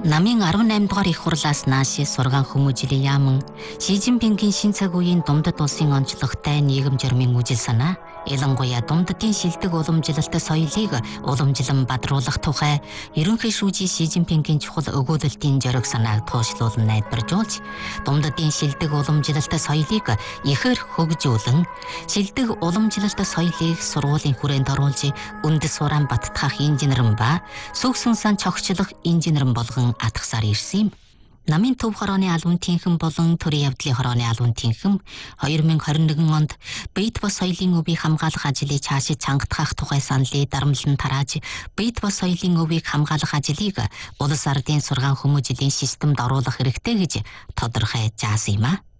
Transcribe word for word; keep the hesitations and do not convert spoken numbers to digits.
Намын арван дугаар их хурлаас нааш сургаан хүмүүжлийн яаман Шижинпингийн шин цаг үеийн Думдад улсын онцлогтой нийгэм журмын үжил санаа ялангуяа Думдадын шилдэг уламжлалт соёлыг уламжлан бадруулах тухай ерөнхий шүүжийн Шижинпингийн чухал өгүүлэлтийн зориг санааг туушлуулан найдваржуулж Думдадын шилдэг уламжлалт соёлыг ихээр хөгжүүлэн шилдэг уламжлалт соёлыг сургуулийн хүрээнд оруулж үндэс сураан баттгах инженерэн ба сүгсэн сан цогцлох инженерэн болгон атгасаар ирсэн юм. Намын төв хорооны албан тэнхэм болон төрийн явдлын хорооны албан тэнхэм хоёр мянга хорин нэгэн онд Бэйт ба соёлын өвийг хамгаалах ажлыг цаашид чангатгах тухай саналыг дарамтлан тарааж Бэйт ба соёлын өвийг хамгаалах ажлыг улс ардын сургаан хүмүүжлийн системд оруулах хэрэгтэй гэж тодорхой заасан юм а.